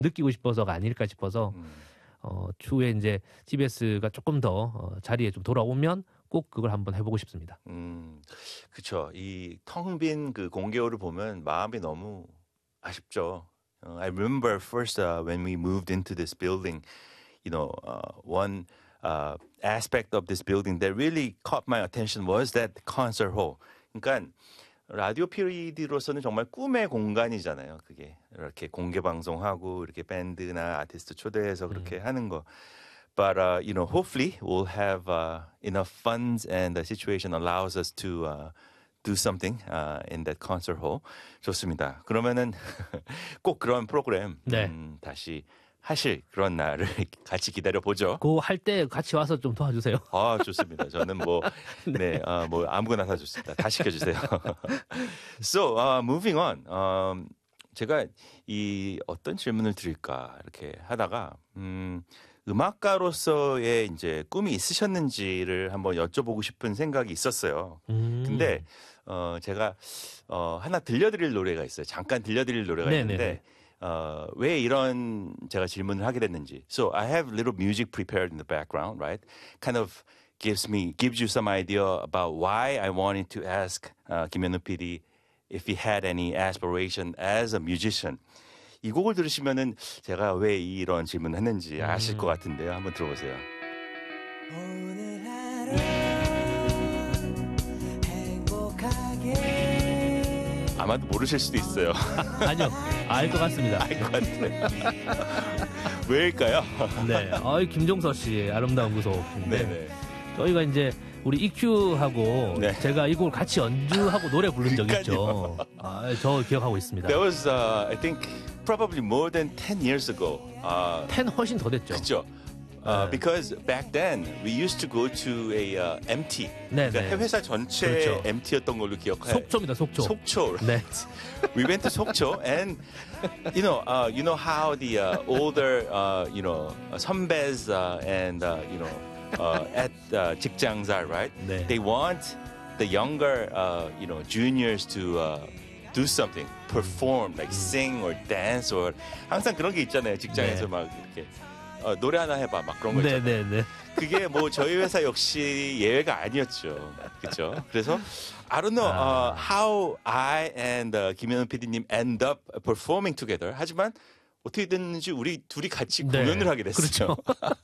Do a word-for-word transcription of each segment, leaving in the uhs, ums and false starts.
느끼고 싶어서가 아닐까 싶어서 음. 어, 추후에 이제 티비에스가 조금 더 어, 자리에 좀 돌아오면 꼭 그걸 한번 해보고 싶습니다. 음, 그쵸. 이 텅 빈 그 공개호를 보면 마음이 너무 아쉽죠. Uh, I remember first uh, when we moved into this building, you know, uh, one uh, aspect of this building that really caught my attention was that concert hall. 그러니까 라디오 피디로서는 정말 꿈의 공간이잖아요. 그게 이렇게 공개 방송하고 이렇게 밴드나 아티스트 초대해서 그렇게 음. 하는 거. But uh, you know, hopefully we'll have uh, enough funds and the situation allows us to uh, do something uh, in that concert hall. 좋습니다. 그러면은 꼭 그런 프로그램 네. 음, 다시 하실 그런 날을 같이 기다려 보죠. 그거 할 때 같이 와서 좀 도와주세요. 아, 좋습니다. 저는 뭐, 네, 네 아, 뭐 아무거나 다 좋습니다. 다 시켜주세요. So, uh, moving on. Um, 제가 이 어떤 질문을 드릴까 이렇게 하다가 음, 음악가로서의 이제 꿈이 있으셨는지를 한번 여쭤보고 싶은 생각이 있었어요. 음. 근데 어, 제가 어, 하나 들려드릴 노래가 있어요. 잠깐 들려드릴 노래가 네네네. 있는데. 어, 왜 이런 제가 질문을 하게 됐는지. So I have little music prepared in the background, right? Kind of gives me, gives you some idea about why I wanted to ask uh, 김현우 피디 if he had any aspiration as a musician. 이 곡을 들으시면은 제가 왜 이런 질문을 했는지 아실 음. 것 같은데요. 한번 들어보세요. 오늘 하루 행복하게 아마도 모르실 수도 있어요. 아니요, 알 것 같습니다. 알 것 같아요. 왜일까요? 네, 어이 김종서 씨의 아름다운 구속인데 네네. 저희가 이제 우리 이큐하고 네. 제가 이 곡을 같이 연주하고 노래 부른 적이 있죠. 아, 저 기억하고 있습니다. That was, uh, I think, probably more than ten years ago. Uh, ten 훨씬 더 됐죠. 그렇죠. Uh, because back then we used to go to a uh, 엠티. 네, 그러니까 네. 회사 전체 그렇죠. 엠티였던 걸로 기억해요. 속초입니다, 속초. 속초. 네. We went to 속초, and you know, uh, you know how the uh, older, uh, you know, 선배s uh, and uh, you know, uh, at uh, 직장사, right? 네. They want the younger, uh, you know, juniors to. Uh, do something, perform, like sing or dance or 항상 그런 게 있잖아요. 직장에서 네. 막 이렇게 어, 노래 하나 해봐 막 그런 거 있잖아요. 네, 네, 네. 그게 뭐 저희 회사 역시 예외가 아니었죠. 그렇죠? 그래서 I don't know uh, how I and uh, 김현우 피디님 end up performing together. 하지만 어떻게 됐는지 우리 둘이 같이 네. 공연을 하게 됐어요. 그렇죠.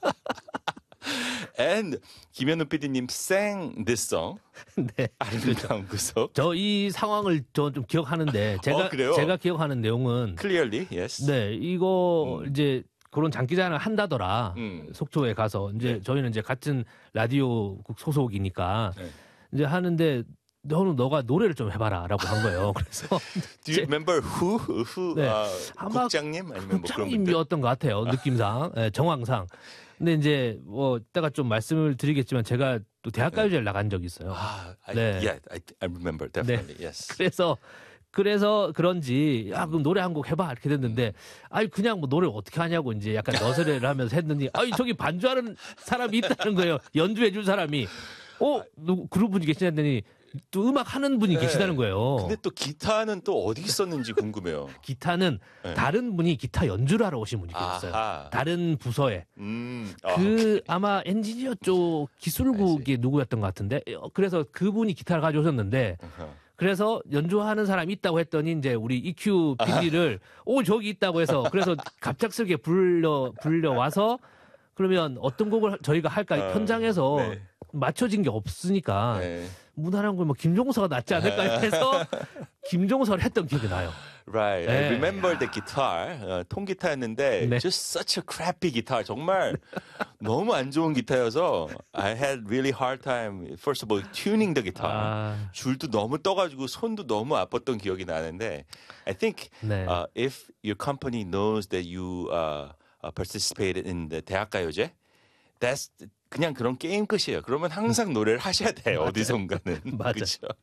And 김현우 피디님 sang this song. 네. 아름다운 구속. 저 이 상황을 저 좀 기억하는데 제가 어, 그래요? 제가 기억하는 내용은 Clearly, yes. 네, 이거 음. 이제 그런 장기자랑을 한다더라. 음. 속초에 가서 이제 네. 저희는 이제 같은 라디오국 소속이니까 네. 이제 하는데 너는 너가 노래를 좀 해봐라라고 한 거예요. 그래서 Do you remember who who 네. 아, 아마 국장님 아니면 뭐 그런 분들? 국장님이었던 것 같아요. 느낌상, 네, 정황상. 근데 이제 뭐 이따가 좀 말씀을 드리겠지만 제가 또 대학가요제를 네. 나간 적이 있어요. 아, I, 네. yeah, I, I remember definitely. 네. Yes. 그래서 그래서 그런지 야 그럼 노래 한 곡 해봐 이렇게 됐는데 아니 그냥 뭐 노래를 어떻게 하냐고 이제 약간 너스레를 하면서 했더니 아니 저기 반주하는 사람이 있다는 거예요. 연주해줄 사람이. 어 누구 그런 분이 계시냐더니 또 음악 하는 분이 네. 계시다는 거예요. 근데 또 기타는 또 어디 있었는지 궁금해요. 기타는 네. 다른 분이 기타 연주를 하러 오신 분이 계셨어요. 아하. 다른 부서에. 음. 그 오케이. 아마 엔지니어 쪽 기술국이 누구였던 것 같은데 그래서 그분이 기타를 가져오셨는데 uh-huh. 그래서 연주하는 사람이 있다고 했더니 이제 우리 이큐 피디를 오 저기 있다고 해서 그래서 갑작스럽게 불러 불려와서 그러면 어떤 곡을 저희가 할까 어, 현장에서 네. 맞춰진 게 없으니까 네. 무난한 걸 뭐 김종서가 낫지 않을까 해서 김종서를 했던 기억이 나요. Right. 네. I remember the guitar. 어, 통기타였는데 네. just such a crappy guitar. 정말 너무 안 좋은 기타여서 I had really hard time first of all tuning the guitar. 아. 줄도 너무 떠가지고 손도 너무 아팠던 기억이 나는데 I think 네. uh, if your company knows that you uh, uh, participated in the 대학가요제, that's 그냥 그런 게임 끝이에요. 그러면 항상 노래를 하셔야 돼요. 어디선가는. 맞아. 그렇죠.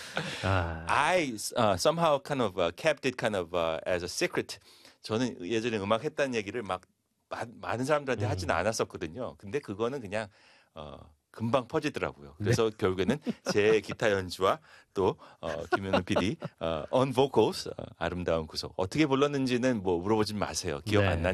아. I uh, somehow kind of uh, kept it kind of uh, as a secret. 저는 예전에 음악 했다는 얘기를 막 마, 많은 사람들한테 음. 하진 않았었거든요. 근데 그거는 그냥 어, 금방 퍼지더라고요. 그래서 네. 결국에는 제 기타 연주와 또 어, 김현우 피디 어, on vocals 어, 아름다운 구속 어떻게 불렀는지는 뭐 물어보지 마세요. 기억 네. 안 나니까.